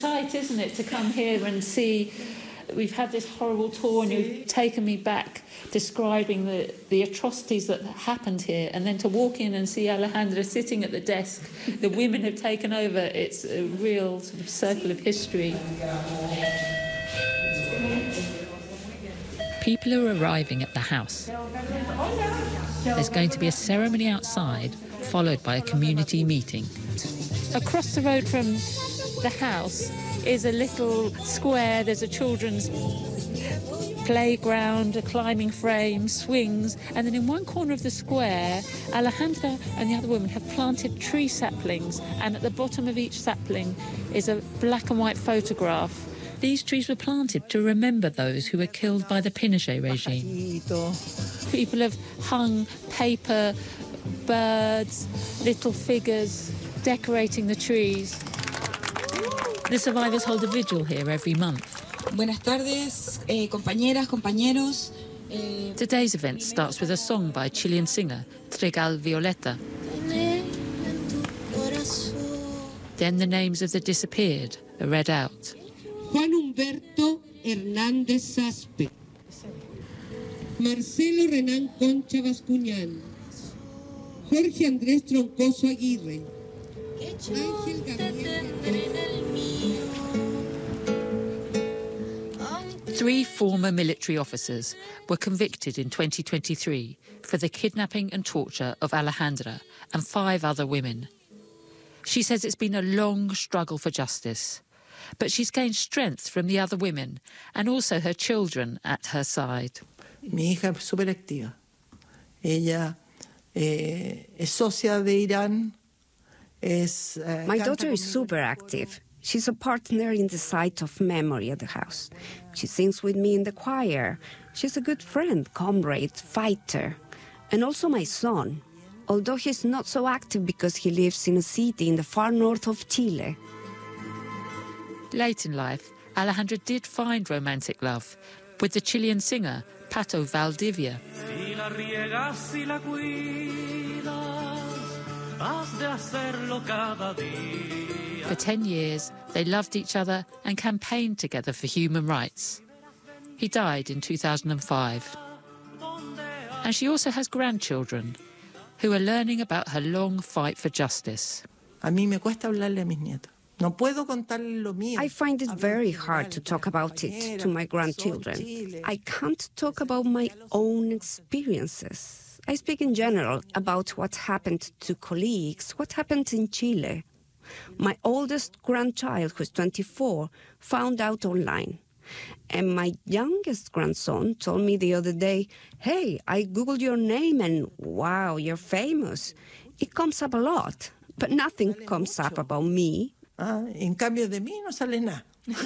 Tight, isn't it, to come here and see. We've had this horrible tour and you've taken me back describing the atrocities that happened here, and then to walk in and see Alejandra sitting at the desk, the women have taken over. It's a real sort of circle of history. People are arriving at the house. There's going to be a ceremony outside, followed by a community meeting. Across the road from the house is a little square. There's a children's playground, a climbing frame, swings, and then in one corner of the square, Alejandra and the other women have planted tree saplings, and at the bottom of each sapling is a black and white photograph. These trees were planted to remember those who were killed by the Pinochet regime. People have hung paper, birds, little figures, decorating the trees. The survivors hold a vigil here every month. Buenas tardes, compañeras, compañeros. Today's event starts with a song by Chilean singer Trigal Violeta. Then the names of the disappeared are read out. Juan Humberto Hernández Saspe, Marcelo Renan Concha Bascuñán, Jorge Andrés Troncoso Aguirre, Ángel Gabriel. 3 former military officers were convicted in 2023 for the kidnapping and torture of Alejandra and 5 other women. She says it's been a long struggle for justice, but she's gained strength from the other women and also her children at her side. Mi hija es súper activa. Ella es socia de Irán. My daughter is super active. She's a partner in the site of memory at the house. She sings with me in the choir. She's a good friend, comrade, fighter. And also my son, although he's not so active because he lives in a city in the far north of Chile. Late in life, Alejandra did find romantic love with the Chilean singer Pato Valdivia. For 10 years, they loved each other and campaigned together for human rights. He died in 2005. And she also has grandchildren who are learning about her long fight for justice. A mí me cuesta hablarle a mis nietos. No puedo contarle lo mío. I find it very hard to talk about it to my grandchildren. I can't talk about my own experiences. I speak in general about what happened to colleagues, what happened in Chile. My oldest grandchild, who's 24, found out online. And my youngest grandson told me the other day, hey, I Googled your name and wow, you're famous. It comes up a lot, but nothing comes up about me. En cambio de mí no sale nada.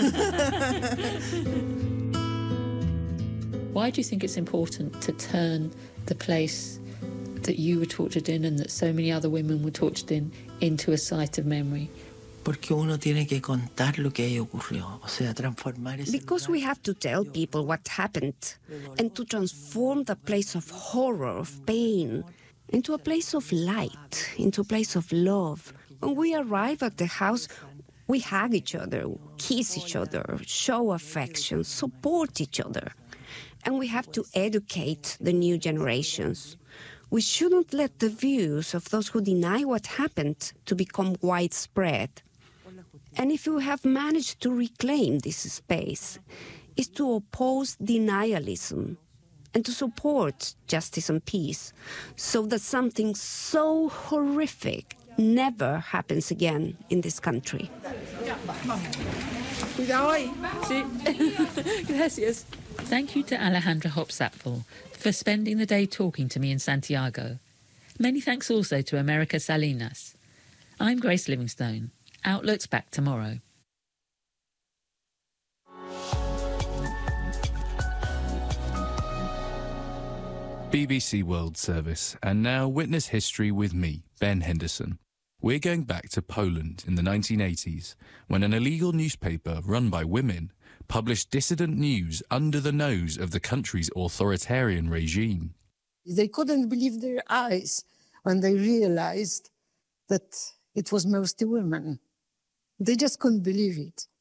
Why do you think it's important to turn the place that you were tortured in and that so many other women were tortured in into a site of memory? Porque uno tiene que contar lo que ahí ocurrió, o sea, transformar ese Because we have to tell people what happened and to transform the place of horror, of pain, into a place of light, into a place of love. When we arrive at the house, we hug each other, kiss each other, show affection, support each other. And we have to educate the new generations. We shouldn't let the views of those who deny what happened to become widespread. And if we have managed to reclaim this space, it's to oppose denialism and to support justice and peace so that something so horrific never happens again in this country. Gracias. Thank you to Alejandra Hopsapfel for spending the day talking to me in Santiago. Many thanks also to America Salinas. I'm Grace Livingstone. Outlook's back tomorrow. BBC World Service, and now Witness History with me, Ben Henderson. We're going back to Poland in the 1980s, when an illegal newspaper run by women published dissident news under the nose of the country's authoritarian regime. They couldn't believe their eyes when they realized that it was mostly women. They just couldn't believe it.